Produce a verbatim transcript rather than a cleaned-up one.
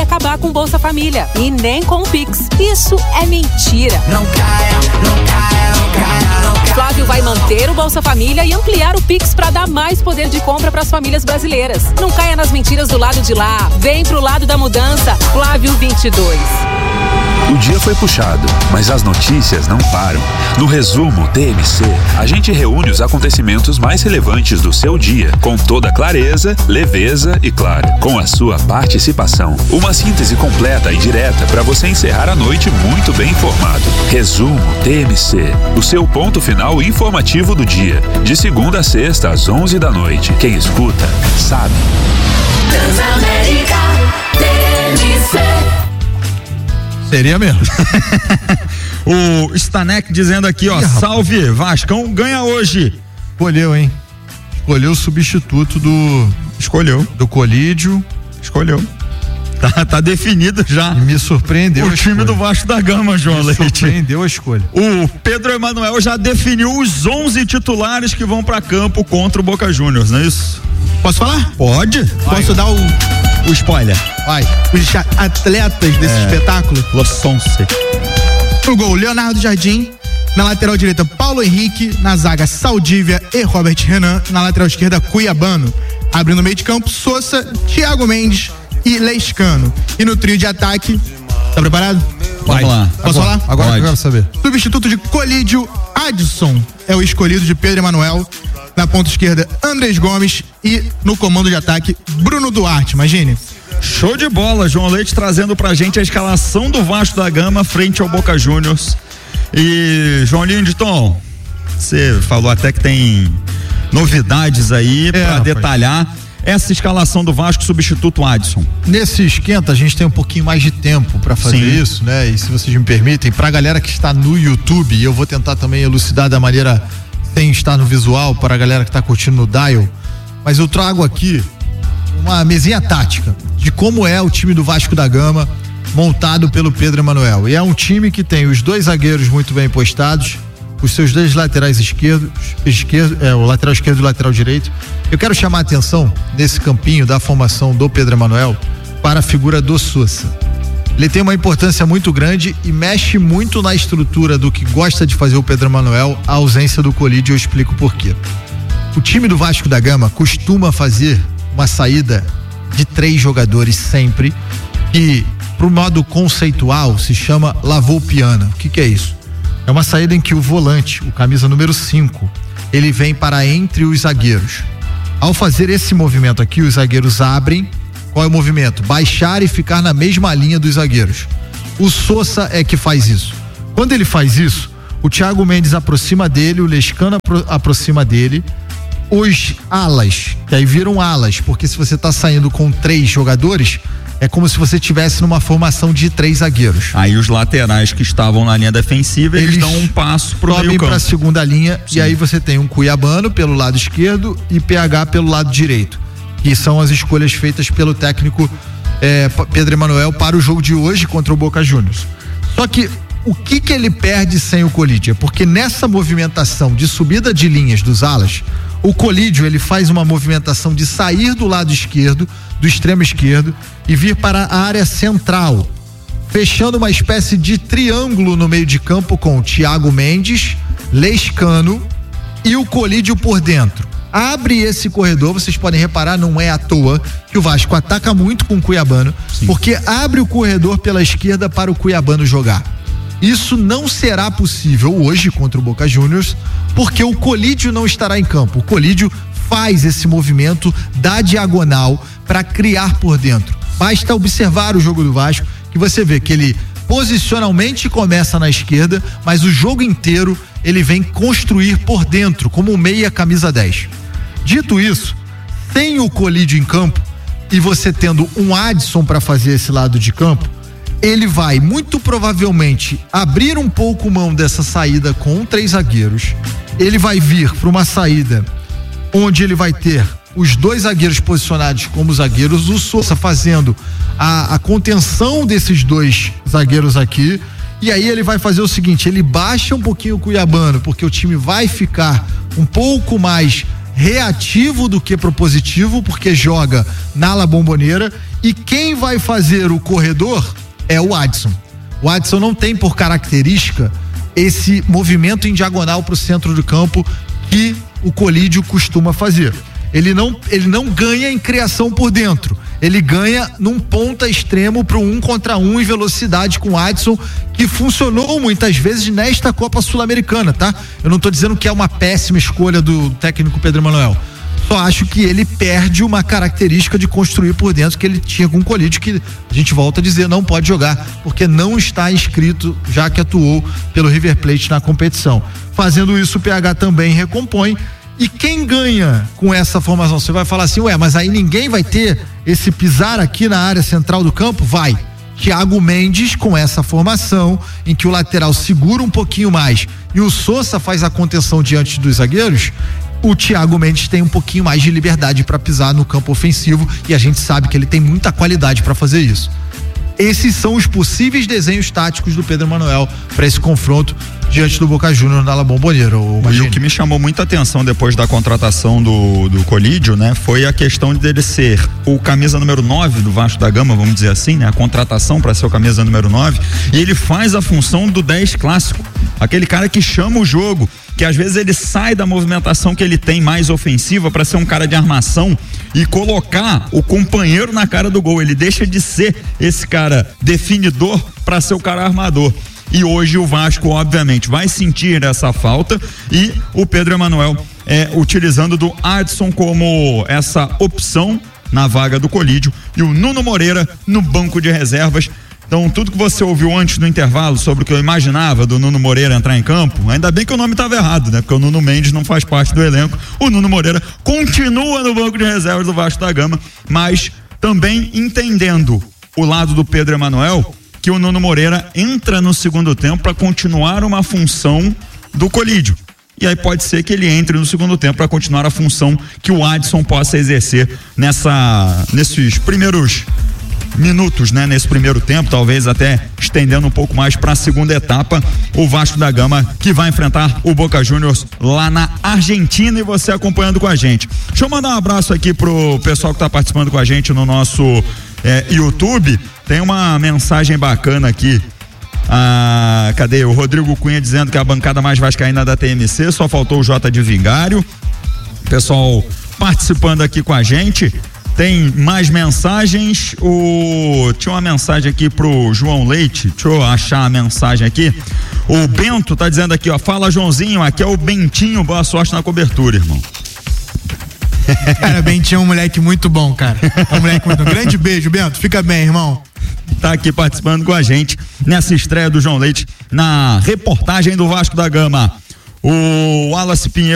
acabar com o Bolsa Família e nem com o Pix. Isso é mentira. Não caia, não caia, não caia, não caia. Flávio vai manter o Bolsa Família e ampliar o Pix para dar mais poder de compra para as famílias brasileiras. Não caia nas mentiras do lado de lá. Vem pro lado da mudança. Flávio vinte e dois. O dia foi puxado, mas as notícias não param. No resumo T M C, a gente reúne os acontecimentos mais relevantes do seu dia, com toda clareza, leveza e, claro, com a sua participação. Uma síntese completa e direta para você encerrar a noite muito bem informado. Resumo T M C, o seu ponto final informativo do dia, de segunda a sexta às onze da noite. Quem escuta, sabe. Transamérica T M C. Seria mesmo. O Stanek dizendo aqui, ó, Ih, salve, Vascão ganha hoje. Escolheu, hein? Escolheu o substituto do... Escolheu. Do Colídio. Escolheu. Tá, tá definido já. E me surpreendeu. O time do Vasco da Gama, João me Leite. Surpreendeu a escolha. O Pedro Emanuel já definiu os onze titulares que vão pra campo contra o Boca Juniors, não é isso? Posso falar? Pode. Vai. Posso dar o, o spoiler? Vai. Os atletas desse é. espetáculo? Los Onze. No gol, Leonardo Jardim. Na lateral direita, Paulo Henrique. Na zaga, Saldívia e Robert Renan. Na lateral esquerda, Cuiabano. Abrindo o meio de campo, Sousa, Thiago Mendes e Lescano. E no trio de ataque, tá preparado? Vai. Vamos lá. Posso agora, falar? Agora Pode. eu quero saber. Substituto de Colídio, Adson é o escolhido de Pedro Emanuel. Na ponta esquerda, Andrés Gomes. E no comando de ataque, Bruno Duarte. Imagine. Show de bola, João Leite trazendo pra gente a escalação do Vasco da Gama frente ao Boca Juniors. E João Lindenton, você falou até que tem novidades aí é, pra rapaz. detalhar essa escalação do Vasco, substituto Adson. Nesse esquenta a gente tem um pouquinho mais de tempo pra fazer Sim. isso, né? E se vocês me permitem, pra galera que está no YouTube, eu vou tentar também elucidar da maneira sem estar no visual, para a galera que tá curtindo no Dial, mas eu trago aqui uma mesinha tática de como é o time do Vasco da Gama montado pelo Pedro Emanuel. E é um time que tem os dois zagueiros muito bem postados, os seus dois laterais esquerdos, esquerdo, é, o lateral esquerdo e o lateral direito. Eu quero chamar a atenção nesse campinho da formação do Pedro Emanuel para a figura do Sousa. Ele tem uma importância muito grande e mexe muito na estrutura do que gosta de fazer o Pedro Emanuel, a ausência do Colídio, eu explico por quê. O time do Vasco da Gama costuma fazer uma saída de três jogadores sempre, que pro modo conceitual se chama lavoupiana. O que que é isso? É uma saída em que o volante, o camisa número cinco, ele vem para entre os zagueiros. Ao fazer esse movimento aqui, os zagueiros abrem. Qual é o movimento? Baixar e ficar na mesma linha dos zagueiros. O Sousa é que faz isso. Quando ele faz isso, o Thiago Mendes aproxima dele, o Lescano apro- aproxima dele, os alas, que aí viram alas, porque se você tá saindo com três jogadores, é como se você tivesse numa formação de três zagueiros. Aí os laterais que estavam na linha defensiva, eles, eles dão um passo pro meio campo. Sobem pra segunda linha. Sim. E aí você tem um Cuiabano pelo lado esquerdo e P H pelo lado direito, que são as escolhas feitas pelo técnico é, Pedro Emanuel para o jogo de hoje contra o Boca Juniors. Só que o que que ele perde sem o Colídio? Porque nessa movimentação de subida de linhas dos alas, o Colídio ele faz uma movimentação de sair do lado esquerdo, do extremo esquerdo, e vir para a área central, fechando uma espécie de triângulo no meio de campo com o Thiago Mendes, Lescano e o Colídio por dentro. Abre esse corredor, vocês podem reparar, não é à toa que o Vasco ataca muito com o Cuiabano, Sim. porque abre o corredor pela esquerda para o Cuiabano jogar. Isso não será possível hoje contra o Boca Juniors, porque o Colídio não estará em campo. O Colídio faz esse movimento da diagonal para criar por dentro. Basta observar o jogo do Vasco que você vê que ele posicionalmente começa na esquerda, mas o jogo inteiro ele vem construir por dentro, como um meia camisa dez. Dito isso, sem o Colídio em campo e você tendo um Adson para fazer esse lado de campo, ele vai muito provavelmente abrir um pouco mão dessa saída com três zagueiros. Ele vai vir para uma saída onde ele vai ter os dois zagueiros posicionados como zagueiros, o Sousa fazendo a, a contenção desses dois zagueiros aqui. E aí ele vai fazer o seguinte, ele baixa um pouquinho o Cuiabano, porque o time vai ficar um pouco mais reativo do que propositivo, porque joga na ala bomboneira, e quem vai fazer o corredor é o Adson. O Adson não tem por característica esse movimento em diagonal para o centro do campo que o Colídio costuma fazer. Ele não, ele não ganha em criação por dentro, ele ganha num ponta extremo para um contra um em velocidade com o Adson, que funcionou muitas vezes nesta Copa Sul-Americana, tá? Eu não tô dizendo que é uma péssima escolha do técnico Pedro Emanuel, só acho que ele perde uma característica de construir por dentro que ele tinha com o Colídio, que a gente volta a dizer, não pode jogar, porque não está inscrito, já que atuou pelo River Plate na competição. Fazendo isso, o P H também recompõe. E quem ganha com essa formação? Você vai falar assim, ué, mas aí ninguém vai ter esse pisar aqui na área central do campo? Vai. Thiago Mendes com essa formação, em que o lateral segura um pouquinho mais e o Sousa faz a contenção diante dos zagueiros, o Thiago Mendes tem um pouquinho mais de liberdade para pisar no campo ofensivo, e a gente sabe que ele tem muita qualidade para fazer isso. Esses são os possíveis desenhos táticos do Pedro Emanuel para esse confronto diante do Boca Juniors na La Bombonera. E o que me chamou muita atenção depois da contratação do, do Colídio, né, foi a questão dele ser o camisa número nove do Vasco da Gama, vamos dizer assim, né, a contratação para ser o camisa número nove, e ele faz a função do dez clássico, aquele cara que chama o jogo, que às vezes ele sai da movimentação que ele tem mais ofensiva para ser um cara de armação e colocar o companheiro na cara do gol. Ele deixa de ser esse cara definidor para ser o cara armador. E hoje o Vasco, obviamente, vai sentir essa falta, e o Pedro Emanuel é, utilizando do Adson como essa opção na vaga do Colídio, e o Nuno Moreira no banco de reservas. Então, tudo que você ouviu antes do intervalo sobre o que eu imaginava do Nuno Moreira entrar em campo, ainda bem que o nome estava errado, né? Porque o Nuno Mendes não faz parte do elenco. O Nuno Moreira continua no banco de reservas do Vasco da Gama, mas também entendendo o lado do Pedro Emanuel, que o Nuno Moreira entra no segundo tempo para continuar uma função do Colídio. E aí pode ser que ele entre no segundo tempo para continuar a função que o Adson possa exercer nessa, nesses primeiros minutos, né? Nesse primeiro tempo, talvez até estendendo um pouco mais para a segunda etapa, o Vasco da Gama, que vai enfrentar o Boca Juniors lá na Argentina, e você acompanhando com a gente. Deixa eu mandar um abraço aqui pro pessoal que está participando com a gente no nosso é, YouTube. Tem uma mensagem bacana aqui. Ah, cadê? O Rodrigo Cunha dizendo que é a bancada mais vascaína da T M C, só faltou o J de Vigário. Pessoal participando aqui com a gente. Tem mais mensagens. O... Tinha uma mensagem aqui pro João Leite. Deixa eu achar a mensagem aqui. O Bento tá dizendo aqui, ó. Fala, Joãozinho, aqui é o Bentinho. Boa sorte na cobertura, irmão. Cara, Bentinho é um moleque muito bom, cara. É um moleque muito bom. Grande beijo, Bento. Fica bem, irmão. Tá aqui participando com a gente nessa estreia do João Leite na reportagem do Vasco da Gama. O Wallace Pinheiro